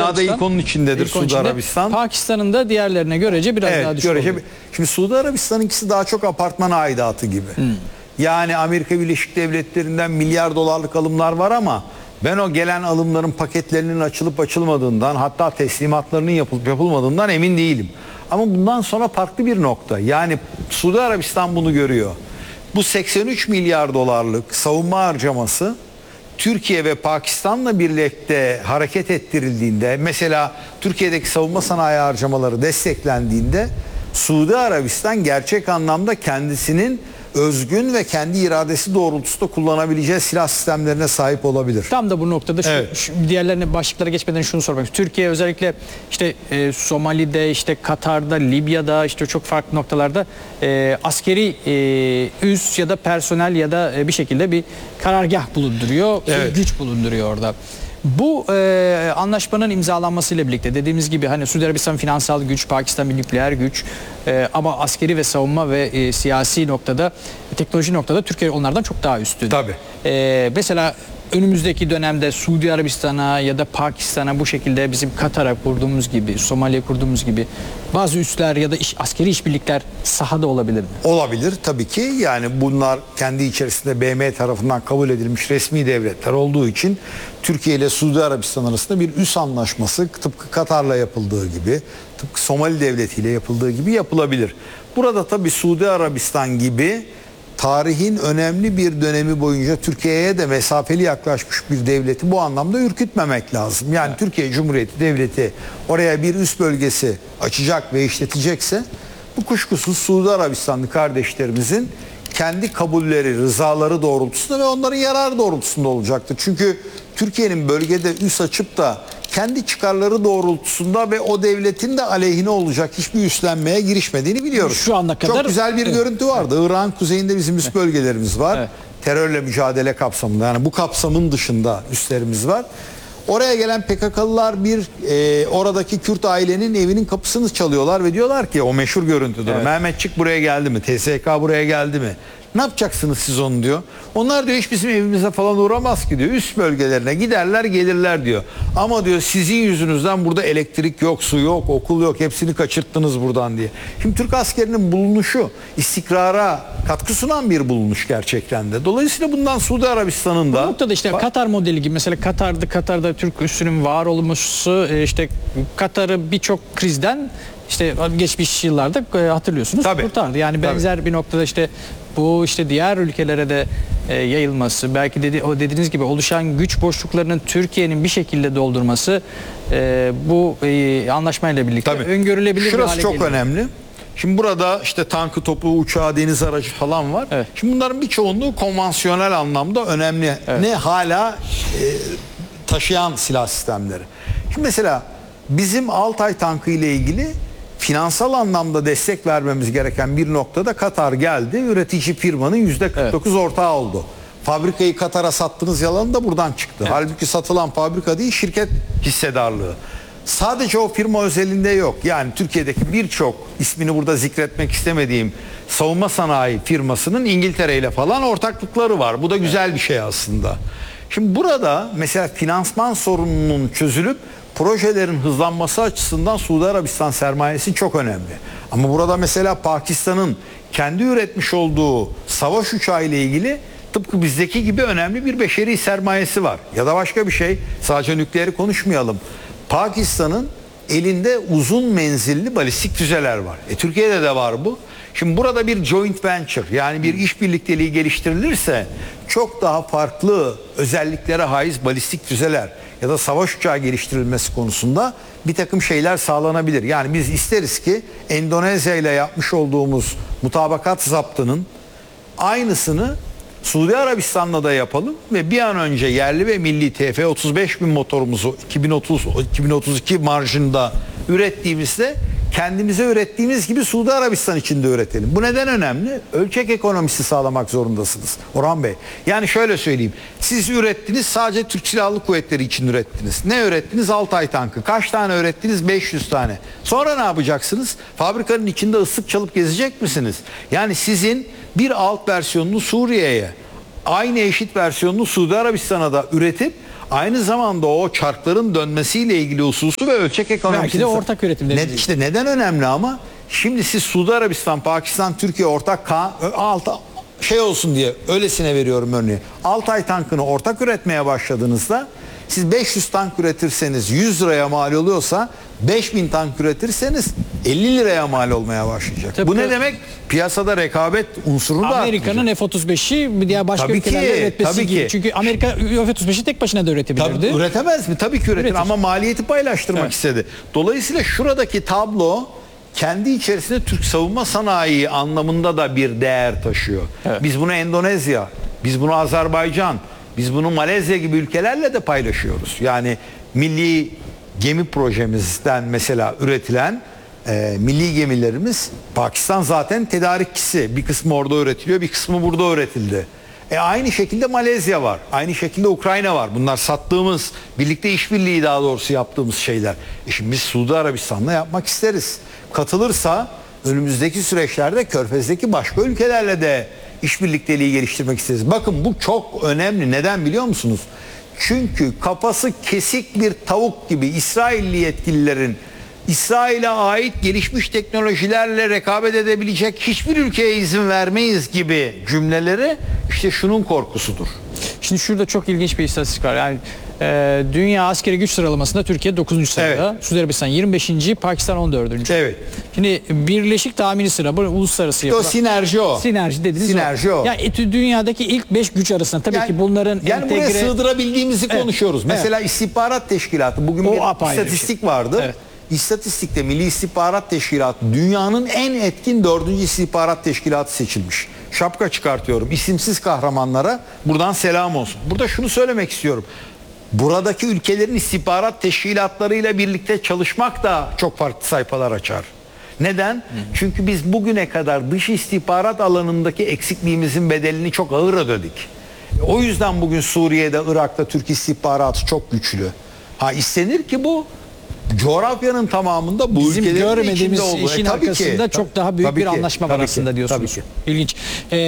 dünyada ilk onun içindedir Suudi Arabistan. Pakistan'ın da diğerlerine görece biraz daha düşük oluyor. Şimdi Suudi Arabistan'ınkisi daha çok apartman aidatı gibi. Yani Amerika Birleşik Devletleri'nden milyar dolarlık alımlar var ama ben o gelen alımların paketlerinin açılıp açılmadığından, hatta teslimatlarının yapılıp yapılmadığından emin değilim. Ama bundan sonra farklı bir nokta. Yani Suudi Arabistan bunu görüyor. Bu 83 milyar dolarlık savunma harcaması Türkiye ve Pakistan'la birlikte hareket ettirildiğinde, mesela Türkiye'deki savunma sanayi harcamaları desteklendiğinde, Suudi Arabistan gerçek anlamda kendisinin özgün ve kendi iradesi doğrultusunda kullanabileceği silah sistemlerine sahip olabilir. Tam da bu noktada şu diğerlerine, başlıklara geçmeden şunu sormak istiyorum. Türkiye özellikle işte Somali'de, işte Katar'da, Libya'da, işte çok farklı noktalarda askeri üs ya da personel ya da bir şekilde bir karargah bulunduruyor, güç bulunduruyor orada. Bu anlaşmanın imzalanmasıyla birlikte dediğimiz gibi hani Suudi Arabistan finansal güç, Pakistan bir nükleer güç, ama askeri ve savunma ve siyasi noktada, teknoloji noktada Türkiye onlardan çok daha üstün. Tabii. Mesela önümüzdeki dönemde Suudi Arabistan'a ya da Pakistan'a bu şekilde bizim Katar'a kurduğumuz gibi, Somali'ye kurduğumuz gibi bazı üsler ya da askeri işbirlikler sahada olabilir mi? Olabilir tabii ki. Yani bunlar kendi içerisinde BM tarafından kabul edilmiş resmi devletler olduğu için Türkiye ile Suudi Arabistan arasında bir üs anlaşması tıpkı Katar'la yapıldığı gibi, tıpkı Somali Devleti ile yapıldığı gibi yapılabilir. Burada tabii Suudi Arabistan gibi tarihin önemli bir dönemi boyunca Türkiye'ye de mesafeli yaklaşmış bir devleti bu anlamda ürkütmemek lazım. Yani Türkiye Cumhuriyeti Devleti oraya bir üs bölgesi açacak ve işletecekse bu kuşkusuz Suudi Arabistanlı kardeşlerimizin kendi kabulleri, rızaları doğrultusunda ve onların yararı doğrultusunda olacaktır. Çünkü Türkiye'nin bölgede üs açıp da kendi çıkarları doğrultusunda ve o devletin de aleyhine olacak hiçbir üstlenmeye girişmediğini biliyoruz. Şu ana kadar çok güzel bir görüntü vardı. Irak'ın kuzeyinde bizim üst bölgelerimiz var. Terörle mücadele kapsamında, yani bu kapsamın dışında üslerimiz var. Oraya gelen PKK'lılar oradaki Kürt ailenin evinin kapısını çalıyorlar ve diyorlar ki, o meşhur görüntüdür. Mehmetçik buraya geldi mi? TSK buraya geldi mi? Ne yapacaksınız siz onu diyor. Onlar diyor hiç bizim evimize falan uğramaz ki diyor. Üst bölgelerine giderler gelirler diyor. Ama diyor sizin yüzünüzden burada elektrik yok, su yok, okul yok. Hepsini kaçırttınız buradan diye. Şimdi Türk askerinin bulunuşu istikrara katkı sunan bir bulunuş gerçekten de. Dolayısıyla bundan Suudi Arabistan'ın da... Bu noktada işte Katar modeli gibi, mesela Katar'da Türk üssünün var olması, işte Katar'ı birçok krizden işte geçmiş yıllarda hatırlıyorsunuz kurtardı. Yani benzer bir noktada işte bu işte diğer ülkelere de yayılması, belki dediğiniz gibi oluşan güç boşluklarının Türkiye'nin bir şekilde doldurması bu anlaşmayla birlikte öngörülebilir bir hale geliyor. Şurası çok önemli. Şimdi burada işte tankı, topu, uçağı, deniz aracı falan var. Şimdi bunların bir çoğunluğu konvansiyonel anlamda önemli. Ne hala taşıyan silah sistemleri. Şimdi mesela bizim Altay tankı ile ilgili finansal anlamda destek vermemiz gereken bir noktada Katar geldi. Üretici firmanın %49 ortağı oldu. Fabrikayı Katar'a sattınız yalanı da buradan çıktı. Halbuki satılan fabrika değil, şirket hissedarlığı. Sadece o firma özelinde yok. Yani Türkiye'deki birçok, ismini burada zikretmek istemediğim savunma sanayi firmasının İngiltere ile falan ortaklıkları var. Bu da güzel bir şey aslında. Şimdi burada mesela finansman sorununun çözülüp projelerin hızlanması açısından Suudi Arabistan sermayesi çok önemli. Ama burada mesela Pakistan'ın kendi üretmiş olduğu savaş uçağı ile ilgili tıpkı bizdeki gibi önemli bir beşeri sermayesi var. Ya da başka bir şey, sadece nükleeri konuşmayalım. Pakistan'ın elinde uzun menzilli balistik füzeler var. Türkiye'de de var bu. Şimdi burada bir joint venture, yani bir iş birlikteliği geliştirilirse çok daha farklı özelliklere haiz balistik füzeler ya da savaş uçağı geliştirilmesi konusunda bir takım şeyler sağlanabilir. Yani biz isteriz ki Endonezya ile yapmış olduğumuz mutabakat zaptının aynısını Suudi Arabistan'la da yapalım ve bir an önce yerli ve milli TF-35 bin motorumuzu 2030-2032 marjında ürettiğimizde kendimize ürettiğimiz gibi Suudi Arabistan için de üretelim. Bu neden önemli? Ölçek ekonomisi sağlamak zorundasınız Orhan Bey. Yani şöyle söyleyeyim. Siz ürettiniz, sadece Türk Silahlı Kuvvetleri için ürettiniz. Ne ürettiniz? Altay tankı. Kaç tane ürettiniz? 500 tane. Sonra ne yapacaksınız? Fabrikanın içinde ıslık çalıp gezecek misiniz? Yani sizin bir alt versiyonunu Suriye'ye, aynı eşit versiyonunu Suudi Arabistan'a da üretip Aynı zamanda o çarkların dönmesiyle ilgili hususu ve ölçek ekonomisi. Belki de ortak üretim dediğiniz gibi. İşte neden önemli ama şimdi siz Suudi Arabistan, Pakistan, Türkiye ortak şey olsun diye öylesine veriyorum örneği. Altay tankını ortak üretmeye başladığınızda siz 500 tank üretirseniz 100 liraya mal oluyorsa 5000 tank üretirseniz 50 liraya mal olmaya başlayacak. Tabii Bu ne demek? Piyasada rekabet unsurunu da Amerika'nın F-35'i diğer başka Tabii ülkelerle ki, üretmesi tabii gibi. ki. Çünkü Amerika F-35'i tek başına da üretebilirdi. Tabii, üretemez mi? Tabii ki üretir, Üretir. ama maliyeti paylaştırmak Evet. istedi. Dolayısıyla şuradaki tablo kendi içerisinde Türk savunma sanayi anlamında da bir değer taşıyor. Evet. Biz bunu Endonezya, biz bunu Azerbaycan, biz bunu Malezya gibi ülkelerle de paylaşıyoruz. Yani milli gemi projemizden mesela üretilen milli gemilerimiz, Pakistan zaten tedarikçisi. Bir kısmı orada üretiliyor, bir kısmı burada üretildi. Aynı şekilde Malezya var. Aynı şekilde Ukrayna var. Bunlar sattığımız, birlikte işbirliği daha doğrusu yaptığımız şeyler. Şimdi biz Suudi Arabistan'la yapmak isteriz. Katılırsa önümüzdeki süreçlerde Körfez'deki başka ülkelerle de işbirlikteliği geliştirmek isteriz. Bakın bu çok önemli. Neden biliyor musunuz? Çünkü kafası kesik bir tavuk gibi İsrailli yetkililerin İsrail'e ait gelişmiş teknolojilerle rekabet edebilecek hiçbir ülkeye izin vermeyiz gibi cümleleri işte şunun korkusudur. Şimdi şurada çok ilginç bir istatistik var. Yani dünya askeri güç sıralamasında Türkiye 9. sırada. Evet. Suudi Arabistan 25. Pakistan 14. Evet. Şimdi birleşik tahmini sıra bu uluslararası O yapılan. sinerji o. Sinerji dediniz. Sinerji o. Yani dünyadaki ilk 5 güç arasında tabii ki bunların yani buraya sığdırabildiğimizi Evet. konuşuyoruz. Evet. Mesela istihbarat teşkilatı bugün O bir apayrı bir istatistik vardı. Evet. İstatistikte Milli İstihbarat Teşkilatı dünyanın en etkin 4. istihbarat teşkilatı seçilmiş. Şapka çıkartıyorum isimsiz kahramanlara, buradan selam olsun. Burada şunu söylemek istiyorum. Buradaki ülkelerin istihbarat teşkilatlarıyla birlikte çalışmak da çok farklı sayfalar açar. Neden? Çünkü biz bugüne kadar dış istihbarat alanındaki eksikliğimizin bedelini çok ağır ödedik. O yüzden bugün Suriye'de, Irak'ta Türk istihbaratı çok güçlü. İstenir ki bu coğrafyanın tamamında bu bizim ülkelerin görmediğimiz içinde olduğu. işin Tabii arkasında ki, çok daha büyük tabii bir ki, anlaşma var tabii aslında ki, diyorsunuz. tabii ki. İlginç.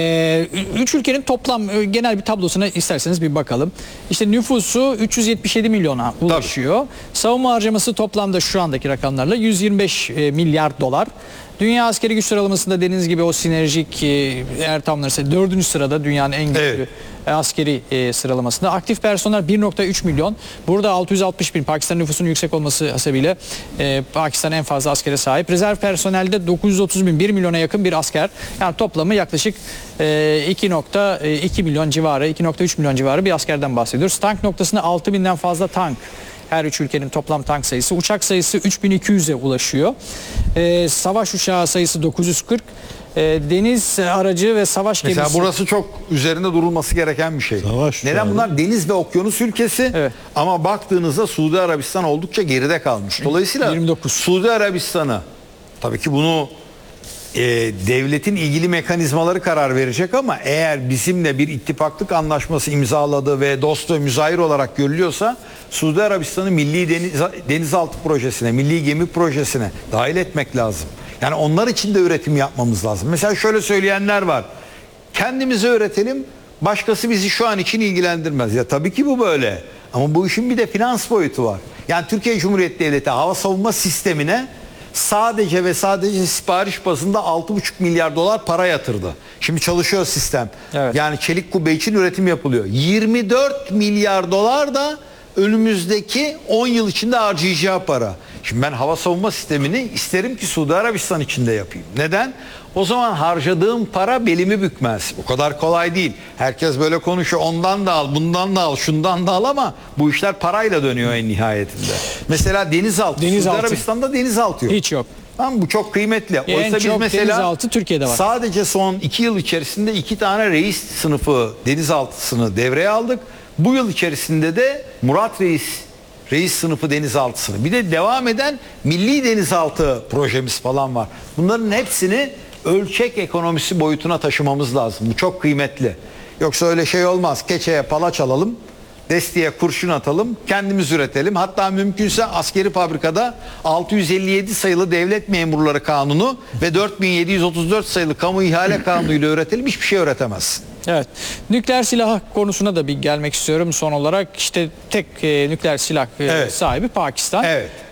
3 ülkenin toplam genel bir tablosuna isterseniz bir bakalım. İşte nüfusu 377 milyona ulaşıyor. Savunma harcaması toplamda şu andaki rakamlarla 125 milyar dolar. Dünya askeri güç sıralamasında dediğiniz gibi o sinerjik eğer tamlarsa 4. sırada dünyanın en güçlü Evet. askeri sıralamasında. Aktif personel 1.3 milyon. Burada 660 bin. Pakistan nüfusunun yüksek olması hasebiyle Pakistan en fazla askere sahip. Rezerv personelde 930 bin. 1 milyona yakın bir asker. Yani toplamı yaklaşık 2.2 milyon civarı, 2.3 milyon civarı bir askerden bahsediyoruz. Tank noktasında 6 binden fazla tank. Her üç ülkenin toplam tank sayısı. Uçak sayısı 3200'e ulaşıyor. Savaş uçağı sayısı 940. Deniz aracı ve savaş gemisi. Mesela burası çok üzerinde durulması gereken bir şey. Savaş Neden yani. bunlar deniz ve okyanus ülkesi? Evet. Ama baktığınızda Suudi Arabistan oldukça geride kalmış. Dolayısıyla 29. Suudi Arabistan'ı, tabii ki bunu devletin ilgili mekanizmaları karar verecek, ama eğer bizimle bir ittifaklık anlaşması imzaladı ve dost ve müzahir olarak görülüyorsa Suudi Arabistan'ı milli denizaltı projesine, milli gemi projesine dahil etmek lazım. Yani onlar için de üretim yapmamız lazım. Mesela şöyle söyleyenler var. Kendimize üretelim, başkası bizi şu an için ilgilendirmez. Ya tabii ki bu böyle. Ama bu işin bir de finans boyutu var. Yani Türkiye Cumhuriyeti Devleti hava savunma sistemine sadece ve sadece sipariş bazında 6,5 milyar dolar para yatırdı. Şimdi çalışıyor sistem. Evet. Yani çelik kubbe için üretim yapılıyor. 24 milyar dolar da önümüzdeki 10 yıl içinde harcayacağı para. Şimdi ben hava savunma sistemini isterim ki Suudi Arabistan içinde yapayım. Neden? O zaman harcadığım para belimi bükmez. O kadar kolay değil. Herkes böyle konuşuyor. Ondan da al, bundan da al, şundan da al, ama bu işler parayla dönüyor en nihayetinde. Mesela denizaltı. Denizaltı. Suudi Arabistan'da denizaltı yok. Hiç yok. Tamam, bu çok kıymetli. En Oysa biz çok mesela denizaltı Türkiye'de var. sadece son 2 yıl içerisinde 2 tane reis sınıfı denizaltısını devreye aldık. Bu yıl içerisinde de Murat Reis sınıfı denizaltısını. Bir de devam eden milli denizaltı projemiz falan var. Bunların hepsini ölçek ekonomisi boyutuna taşımamız lazım. Bu çok kıymetli. Yoksa öyle şey olmaz. Keçeye palaç alalım, destiye kurşun atalım, kendimiz üretelim. Hatta mümkünse askeri fabrikada 657 sayılı devlet memurları kanunu ve 4734 sayılı kamu ihale kanunu ile üretelim. Hiçbir şey öğretemezsin. Evet. Nükleer silah konusuna da bir gelmek istiyorum son olarak. İşte tek nükleer silah Evet. sahibi Pakistan. Evet.